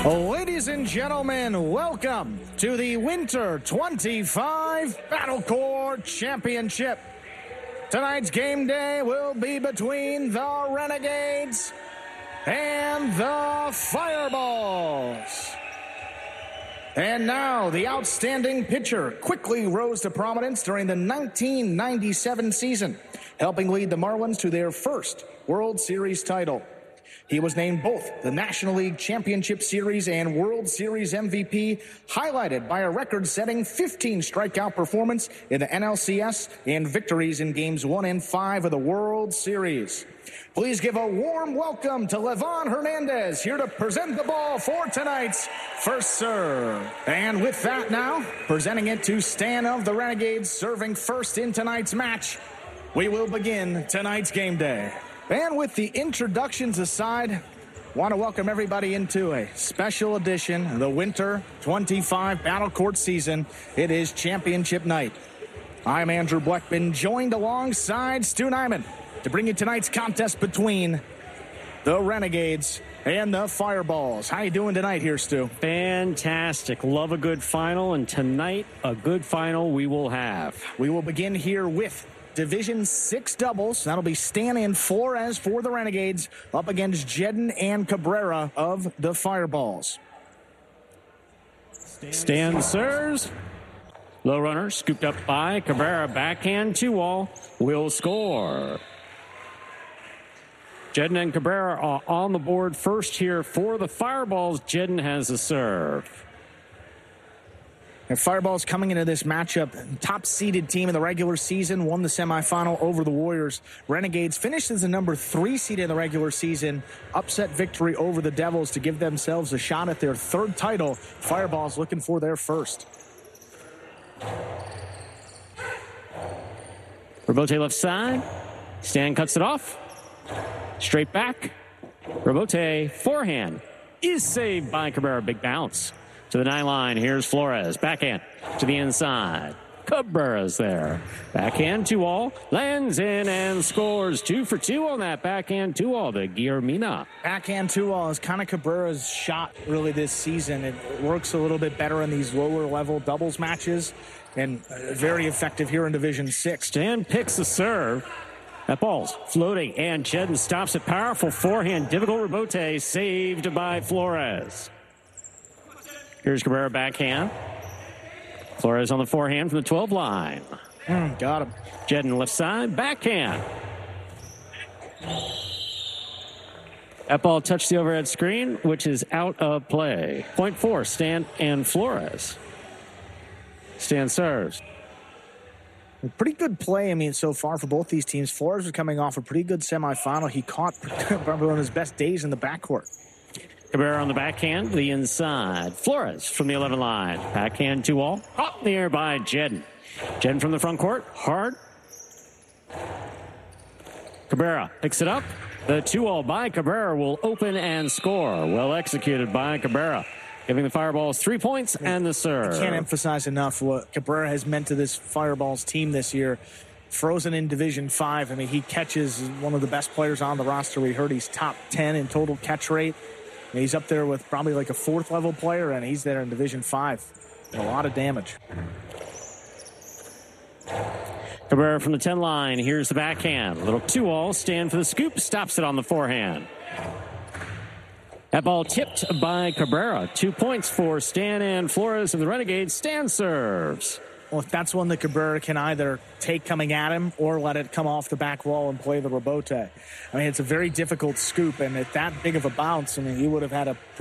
Ladies and gentlemen, welcome to the Winter 25 Battle Court Championship. Tonight's game day will be between the Renegades and the Fireballs. And now, the outstanding pitcher quickly rose to prominence during the 1997 season, helping lead the Marlins to their first World Series title. He was named both the National League Championship Series and World Series MVP, highlighted by a record-setting 15 strikeout performance in the NLCS and victories in Games 1 and 5 of the World Series. Please give a warm welcome to Livan Hernandez, here to present the ball for tonight's first serve. And with that now, presenting it to Stan of the Renegades, serving first in tonight's match, we will begin tonight's game day. And with the introductions aside, want to welcome everybody into a special edition of the Winter 25 Battle Court season. It is championship night. I'm Andrew Bleckman, joined alongside Stu Nyman to bring you tonight's contest between the Renegades and the Fireballs. How you doing tonight here, Stu? Fantastic. Love a good final, and tonight a good final we will have. We will begin here with Division 6 doubles. That'll be Stan and Flores for the Renegades up against Jedden and Cabrera of the Fireballs. Stan serves. Low runner scooped up by Cabrera. Backhand 2-all. Will score. Jedden and Cabrera are on the board first here for the Fireballs. Jedden has a serve. And Fireballs coming into this matchup, top-seeded team in the regular season, won the semifinal over the Warriors. Renegades finished as the number 3 seed in the regular season, upset victory over the Devils to give themselves a shot at their third title. Fireballs looking for their first. Robote left side. Stan cuts it off. Straight back. Robote forehand is saved by Cabrera. Big bounce. To the 9 line, here's Flores. Backhand to the inside. Cabrera's there. Backhand 2-all. Lands in and scores. 2 for 2 on that backhand 2-all to Guillermina. Backhand 2-all is kind of Cabrera's shot really this season. It works a little bit better in these lower level doubles matches and very effective here in Division 6. Stan picks the serve. That ball's floating, and Jedden stops it. Powerful forehand. Difficult Robote saved by Flores. Here's Cabrera backhand. Flores on the forehand from the 12 line. Got him. Jedden left side, backhand. That ball touched the overhead screen, which is out of play. Point 4, Stan and Flores. Stan serves. Pretty good play, so far for both these teams. Flores was coming off a pretty good semifinal. He caught probably one of his best days in the backcourt. Cabrera on the backhand, the inside. Flores from the 11 line. Backhand 2-all. Up in the air by Jedden. Jedden from the front court. Hard. Cabrera picks it up. The 2-all by Cabrera will open and score. Well executed by Cabrera, giving the Fireballs 3 points and the serve. I can't emphasize enough what Cabrera has meant to this Fireballs team this year. Frozen in Division 5. He catches one of the best players on the roster. We heard he's top 10 in total catch rate. He's up there with probably like a 4th level player, and he's there in Division 5. A lot of damage. Cabrera from the 10 line. Here's the backhand. Little 2-all. Stan for the scoop. Stops it on the forehand. That ball tipped by Cabrera. 2 points for Stan and Flores and the Renegades. Stan serves. Well, if that's one that Cabrera can either take coming at him or let it come off the back wall and play the Robote. It's a very difficult scoop, and at that big of a bounce, he would have had a